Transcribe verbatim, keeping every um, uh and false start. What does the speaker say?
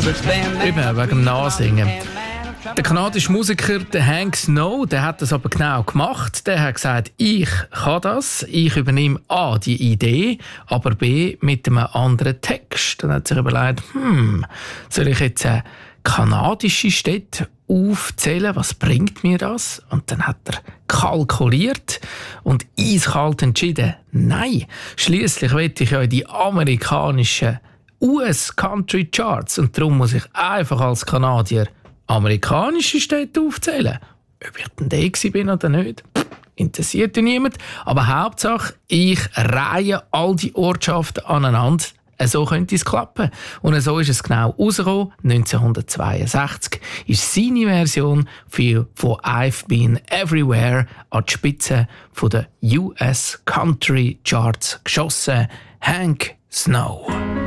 Eben, wegen dem Nachsingen. Der kanadische Musiker der Hank Snow, der hat das aber genau gemacht. Der hat gesagt, ich kann das, ich übernehme A, die Idee, aber B, mit einem anderen Text. Dann hat er sich überlegt, hm, soll ich jetzt eine kanadische Städte aufzählen, was bringt mir das? Und dann hat er kalkuliert und eiskalt entschieden, nein, schliesslich will ich ja in die amerikanischen U S Country Charts und darum muss ich einfach als Kanadier amerikanische Städte aufzählen. Ob ich denn der gewesen bin oder nicht, interessiert ja niemand. Aber Hauptsache, ich reihe all die Ortschaften aneinander. So könnte es klappen. Und so ist es genau rausgekommen. neunzehnhundertzweiundsechzig ist seine Version von «I've Been Everywhere» an die Spitze der U S Country Charts geschossen. Hank Snow.